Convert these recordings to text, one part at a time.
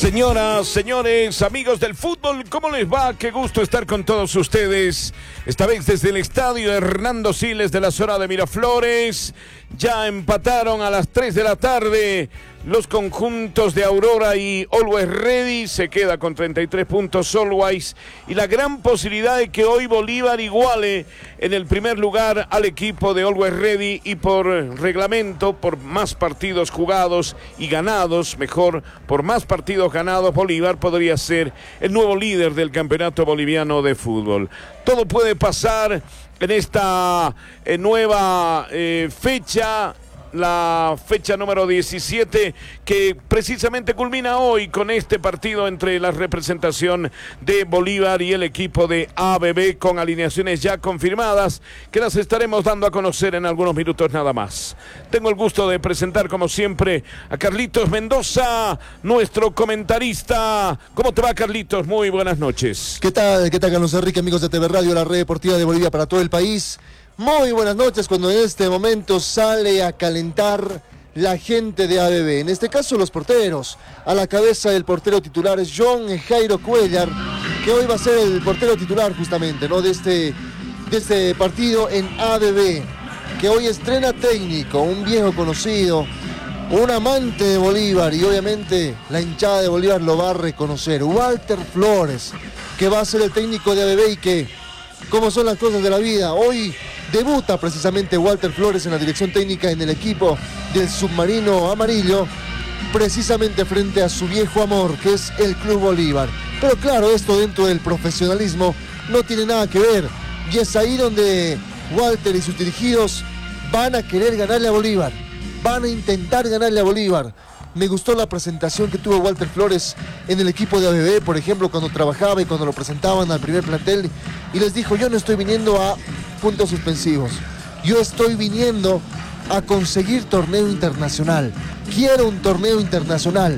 Señoras, señores, amigos del fútbol, ¿cómo les va? Qué gusto estar con todos ustedes. Esta vez desde el estadio Hernando Siles de la zona de Miraflores. Ya empataron a las 3 de la tarde los conjuntos de Aurora y Always Ready. Se queda con 33 puntos Always. Y la gran posibilidad de que hoy Bolívar iguale en el primer lugar al equipo de Always Ready. Y por reglamento, por más partidos jugados y ganados, mejor, por más partidos ganados, Bolívar podría ser el nuevo líder del campeonato boliviano de fútbol. Todo puede pasar en esta nueva fecha, la fecha número 17, que precisamente culmina hoy con este partido entre la representación de Bolívar y el equipo de ABB, con alineaciones ya confirmadas, que las estaremos dando a conocer en algunos minutos nada más. Tengo el gusto de presentar, como siempre, a Carlitos Mendoza, nuestro comentarista. ¿Cómo te va, Carlitos? Muy buenas noches. ¿Qué tal, Carlos Enrique, amigos de TV Radio, la red deportiva de Bolivia para todo el país? Muy buenas noches, cuando en este momento sale a calentar la gente de ABB, en este caso los porteros. A la cabeza del portero titular es John Jairo Cuellar, que hoy va a ser el portero titular justamente, ¿no?, de este partido en ABB, que hoy estrena técnico, un viejo conocido, un amante de Bolívar, y obviamente la hinchada de Bolívar lo va a reconocer, Walter Flores, que va a ser el técnico de ABB, y que, como son las cosas de la vida, hoy debuta precisamente Walter Flores en la dirección técnica en el equipo del Submarino Amarillo, precisamente frente a su viejo amor, que es el Club Bolívar. Pero claro, esto dentro del profesionalismo no tiene nada que ver, y es ahí donde Walter y sus dirigidos van a querer ganarle a Bolívar, van a intentar ganarle a Bolívar. Me gustó la presentación que tuvo Walter Flores en el equipo de ABB, por ejemplo, cuando trabajaba y cuando lo presentaban al primer plantel, y les dijo: yo no estoy viniendo a puntos suspensivos, yo estoy viniendo a conseguir torneo internacional, quiero un torneo internacional.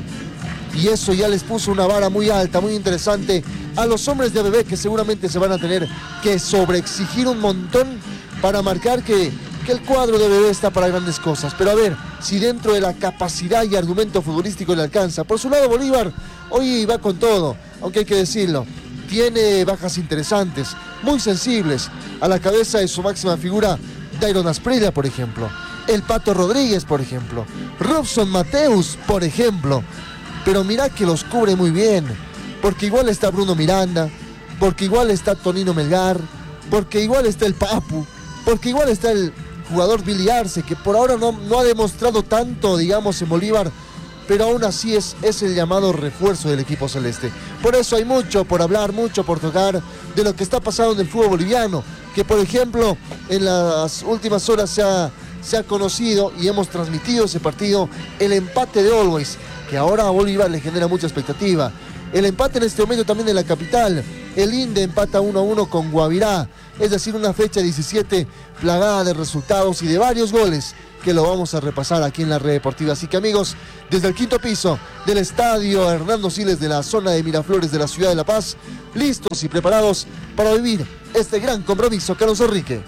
Y eso ya les puso una vara muy alta, muy interesante a los hombres de ABB, que seguramente se van a tener que sobreexigir un montón para marcar que el cuadro de ABB está para grandes cosas. Pero a ver si dentro de la capacidad y argumento futbolístico le alcanza. Por su lado, Bolívar hoy va con todo, aunque hay que decirlo, tiene bajas interesantes, muy sensibles. A la cabeza de su máxima figura, Dairon Asprilla, por ejemplo, el Pato Rodríguez, por ejemplo, Robson Mateus, por ejemplo. Pero mirá que los cubre muy bien, porque igual está Bruno Miranda, porque igual está Tonino Melgar, porque igual está el Papu, porque igual está el jugador Billy Arce, que por ahora no ha demostrado tanto, digamos, en Bolívar, pero aún así es el llamado refuerzo del equipo celeste. Por eso hay mucho por hablar, mucho por tocar de lo que está pasando en el fútbol boliviano, que por ejemplo en las últimas horas se ha conocido y hemos transmitido ese partido, el empate de Always, que ahora a Bolívar le genera mucha expectativa. El empate en este momento también en la capital, el INDE empata 1-1 con Guavirá, es decir, una fecha 17 plagada de resultados y de varios goles, que lo vamos a repasar aquí en la red deportiva. Así que, amigos, desde el quinto piso del estadio Hernando Siles de la zona de Miraflores de la ciudad de La Paz, listos y preparados para vivir este gran compromiso. Carlos Enrique.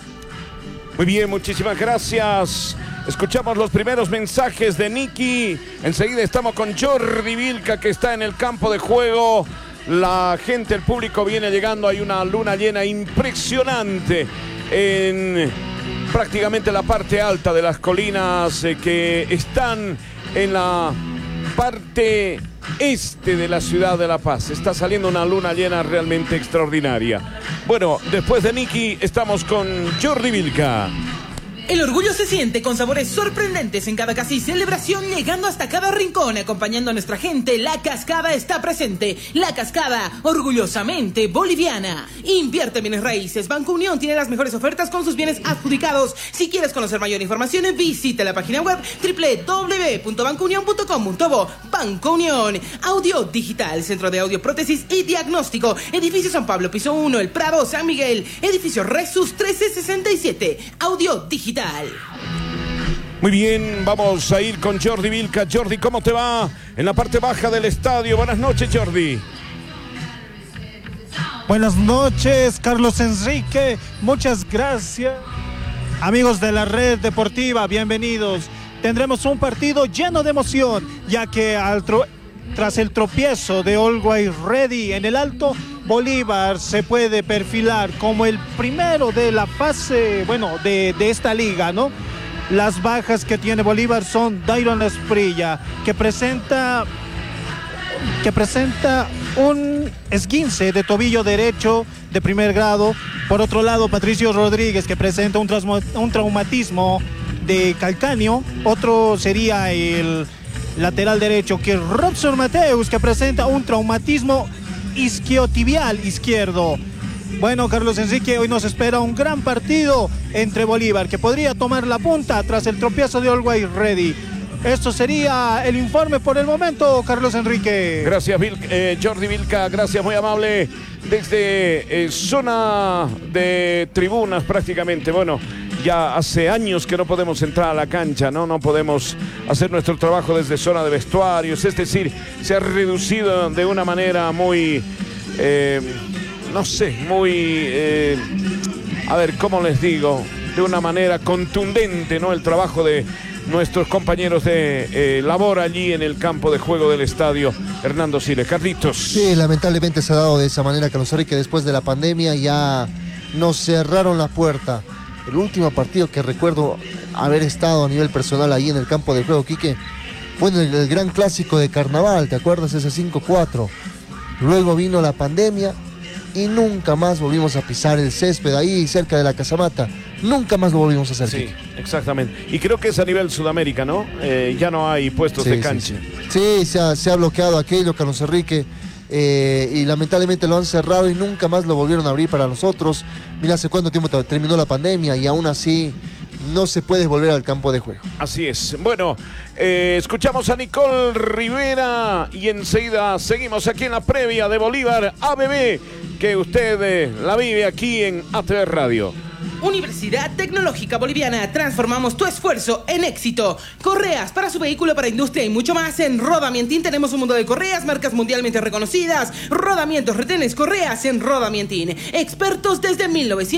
Muy bien, muchísimas gracias. Escuchamos los primeros mensajes de Nicky. Enseguida estamos con Jordi Vilca, que está en el campo de juego. La gente, el público viene llegando. Hay una luna llena impresionante en prácticamente la parte alta de las colinas que están en la parte este de la ciudad de La Paz. Está saliendo una luna llena realmente extraordinaria. Bueno, después de Nicky estamos con Jordi Vilca. El orgullo se siente con sabores sorprendentes en cada casi celebración, llegando hasta cada rincón, acompañando a nuestra gente. La Cascada está presente. La Cascada, orgullosamente boliviana. Invierte en bienes raíces. Banco Unión tiene las mejores ofertas con sus bienes adjudicados. Si quieres conocer mayor información, visita la página web www.bancounion.com.bo. Banco Unión. Audio Digital, Centro de Audio, Prótesis y Diagnóstico. Edificio San Pablo, piso 1, El Prado, San Miguel. Edificio Resus 1367. Audio Digital. Muy bien, vamos a ir con Jordi Vilca. Jordi, ¿cómo te va en la parte baja del estadio? Buenas noches, Jordi. Buenas noches, Carlos Enrique. Muchas gracias. Amigos de la red deportiva, bienvenidos. Tendremos un partido lleno de emoción, ya que tras el tropiezo de Always Ready en el Alto, Bolívar se puede perfilar como el primero de la fase, de esta liga, ¿no? Las bajas que tiene Bolívar son Dairon Asprilla, que presenta un esguince de tobillo derecho de primer grado. Por otro lado, Patricio Rodríguez, que presenta un traumatismo de calcáneo. Otro sería el lateral derecho, que es Robson Mateus, que presenta un traumatismo isquiotibial izquierdo. Bueno, Carlos Enrique, hoy nos espera un gran partido entre Bolívar, que podría tomar la punta tras el tropiezo de Always Ready. Esto sería el informe por el momento, Carlos Enrique. Gracias, Jordi Vilca, gracias, muy amable. Desde zona de tribunas prácticamente, ya hace años que no podemos entrar a la cancha, ¿no? No podemos hacer nuestro trabajo desde zona de vestuarios, es decir, se ha reducido de una manera muy, a ver, ¿cómo les digo? De una manera contundente, ¿no? El trabajo de nuestros compañeros de labor allí en el campo de juego del estadio Hernando Siles. Carlitos. Sí, lamentablemente se ha dado de esa manera, Carlos Enrique, que después de la pandemia ya nos cerraron la puerta. El último partido que recuerdo haber estado a nivel personal ahí en el campo de juego, Quique, fue en el gran clásico de Carnaval, ¿te acuerdas? Ese 5-4. Luego vino la pandemia y nunca más volvimos a pisar el césped ahí cerca de la Casamata. Nunca más lo volvimos a hacer. Sí, exactamente. Y creo que es a nivel Sudamérica, ¿no? Ya no hay puestos de cancha. Sí, se ha bloqueado aquello, Carlos Enrique. Y lamentablemente lo han cerrado y nunca más lo volvieron a abrir para nosotros. Mira hace cuánto tiempo terminó la pandemia y aún así no se puede volver al campo de juego. Así es. Bueno, escuchamos a Nicole Rivera y enseguida seguimos aquí en la previa de Bolívar ABB, que usted la vive aquí en ATV Radio. Universidad Tecnológica Boliviana, transformamos tu esfuerzo en éxito. Correas para su vehículo, para industria y mucho más. En Rodamientín tenemos un mundo de correas, marcas mundialmente reconocidas. Rodamientos, retenes, correas en Rodamientín. Expertos desde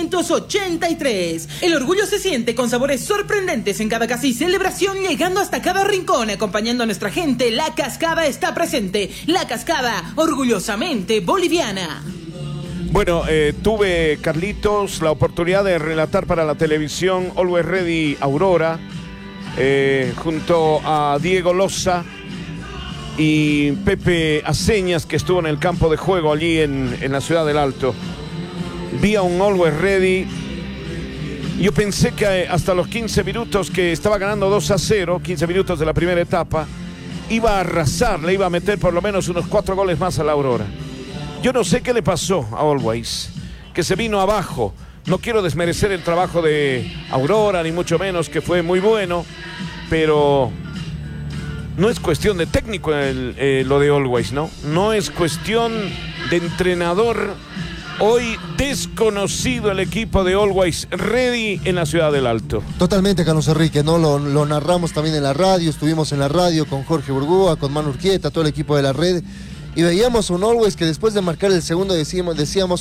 1983. El orgullo se siente con sabores sorprendentes en cada casi celebración, llegando hasta cada rincón, acompañando a nuestra gente. La Cascada está presente. La Cascada, orgullosamente boliviana. Bueno, tuve, Carlitos, la oportunidad de relatar para la televisión Always Ready Aurora, junto a Diego Loza y Pepe Aceñas, que estuvo en el campo de juego allí en la ciudad del Alto. Vi a un Always Ready. Yo pensé que hasta los 15 minutos, que estaba ganando 2-0, 15 minutos de la primera etapa, iba a arrasar, le iba a meter por lo menos unos 4 goles más a la Aurora. Yo no sé qué le pasó a Always, que se vino abajo. No quiero desmerecer el trabajo de Aurora, ni mucho menos, que fue muy bueno, pero no es cuestión de técnico lo de Always, ¿no? No es cuestión de entrenador. Hoy desconocido el equipo de Always Ready en la ciudad del Alto. Totalmente, Carlos Enrique, ¿no? Lo narramos también en la radio, estuvimos en la radio con Jorge Burgúa, con Manu Urquieta, todo el equipo de la red. Y veíamos un Always que después de marcar el segundo decíamos